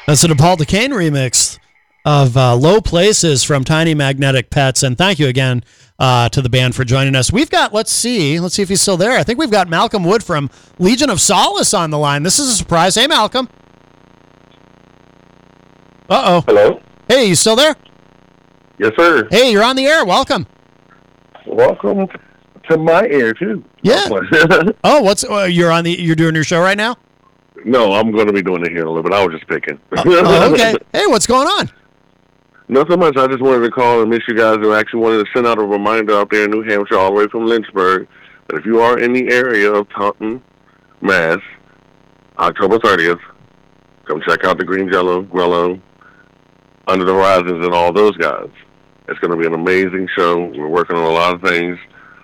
That's a DePaul DeCane remix of Low Places from Tiny Magnetic Pets. And thank you again to the band for joining us. We've got, let's see if he's still there. I think we've got Malcolm Wood from Legion of Solace on the line. This is a surprise. Hey, Malcolm. Uh-oh. Hello? Hey, you still there? Yes, sir. Hey, you're on the air. Welcome. Welcome to my ear, too. Yeah. Oh, you're doing your show right now? No, I'm going to be doing it here in a little bit. I was just picking. Okay. Hey, what's going on? Not so much. I just wanted to call and miss you guys. I actually wanted to send out a reminder out there in New Hampshire, all the way from Lynchburg, that if you are in the area of Taunton, Mass, October 30th, come check out the Green Jello, Grello, Under the Horizons, and all those guys. It's going to be an amazing show. We're working on a lot of things.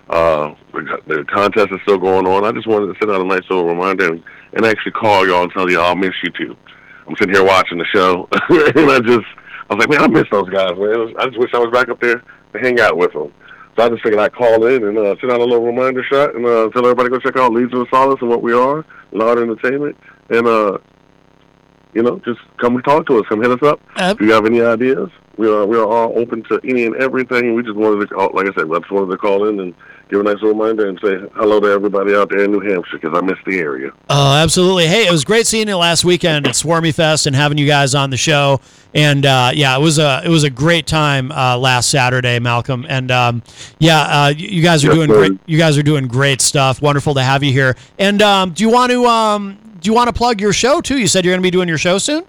The contest is still going on. I just wanted to send out a nice little reminder and actually call y'all and tell y'all I'll miss you too. I'm sitting here watching the show, and I was like, man, I miss those guys, man. I just wish I was back up there to hang out with them. So I just figured I'd call in and send out a little reminder shot and tell everybody to go check out Legion of Solace and what we are, Loud Entertainment, and just come and talk to us. Come hit us up. If you have any ideas, we are all open to any and everything. We just wanted to call, like I said, I just wanted to call in and give a nice little reminder and say hello to everybody out there in New Hampshire because I miss the area. Oh, absolutely. Hey, it was great seeing you last weekend at Swarmy Fest and having you guys on the show. And it was a great time last Saturday, Malcolm. And you guys are doing great. You guys are doing great stuff. Wonderful to have you here. And do you want to plug your show too? You said you're going to be doing your show soon.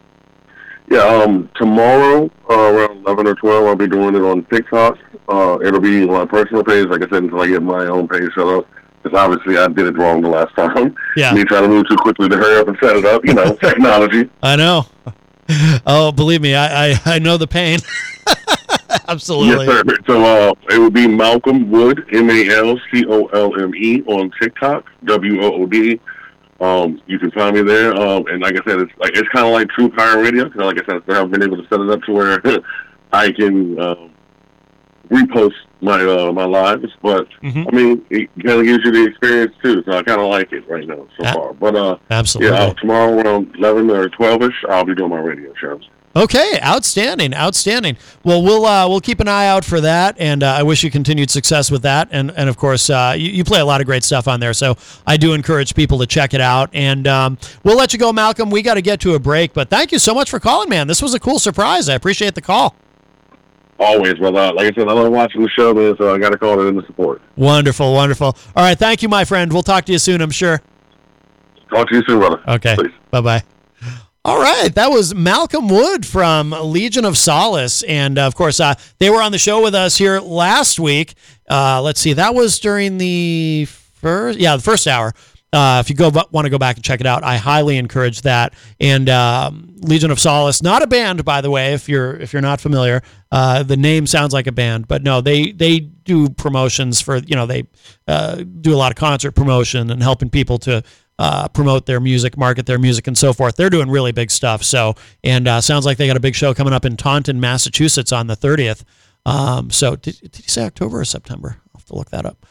Yeah, tomorrow around 11 or 12, I'll be doing it on TikTok. It'll be on my personal page, like I said, until I get my own page set up. Because obviously I did it wrong the last time. Yeah. Me trying to move too quickly to hurry up and set it up. Technology. I know. Oh, believe me, I know the pain. Absolutely. Yes, sir. So it would be Malcolm Wood, MALCOLME on TikTok, WOOD. You can find me there, and like I said, it's kind of like True Power Radio. Because like I said, I haven't been able to set it up to where I can repost my lives, but I mean, it kind of gives you the experience too. So I kind of like it right now so far. But absolutely, yeah, tomorrow around 11 or 12ish, I'll be doing my radio shows. Okay, outstanding. Well, we'll keep an eye out for that, and I wish you continued success with that. And of course, you play a lot of great stuff on there, so I do encourage people to check it out. And we'll let you go, Malcolm. We got to get to a break, but thank you so much for calling, man. This was a cool surprise. I appreciate the call. Always, brother. Like I said, I love watching the show, man, so I got to call it in to support. Wonderful. All right, thank you, my friend. We'll talk to you soon, I'm sure. Talk to you soon, brother. Okay, please. Bye-bye. All right, that was Malcolm Wood from Legion of Solace, and of course, they were on the show with us here last week. Let's see, that was during the first hour. If you want to go back and check it out, I highly encourage that. And Legion of Solace, not a band, by the way, if you're not familiar. The name sounds like a band, but no, they do promotions for, they do a lot of concert promotion and helping people to promote their music, market their music, and so forth. They're doing really big stuff. So, and sounds like they got a big show coming up in Taunton, Massachusetts on the 30th. So did you say October or September? I'll have to look that up.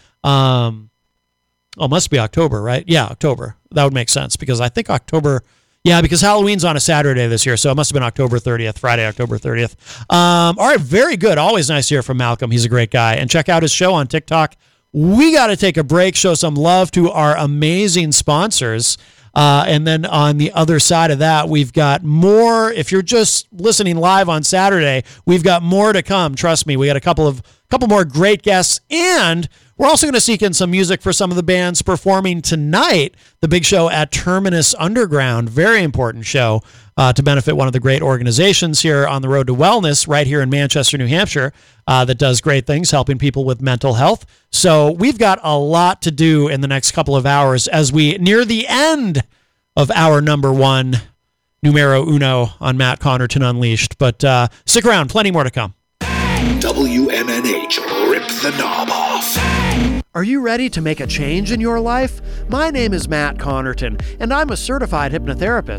It must be October, right? Yeah, October. That would make sense because I think October, because Halloween's on a Saturday this year, so it must have been October 30th, Friday, October 30th. All right, very good. Always nice to hear from Malcolm. He's a great guy. And check out his show on TikTok. We got to take a break, show some love to our amazing sponsors. And then on the other side of that, we've got more. If you're just listening live on Saturday, we've got more to come. Trust me, we got a couple more great guests, and we're also going to sneak in some music for some of the bands performing tonight. The big show at Terminus Underground, very important show to benefit one of the great organizations here on the road to wellness right here in Manchester, New Hampshire, that does great things helping people with mental health. So we've got a lot to do in the next couple of hours as we near the end of our number one, numero uno on Matt Connerton Unleashed. But stick around, plenty more to come. WMNH, rip the knob off. Are you ready to make a change in your life? My name is Matt Connerton, and I'm a certified hypnotherapist.